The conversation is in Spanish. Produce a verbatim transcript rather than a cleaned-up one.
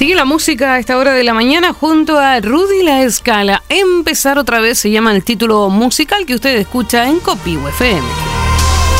Sigue la música a esta hora de la mañana junto a Rudy La Escala. Empezar otra vez se llama el título musical que usted escucha en Copihue F M.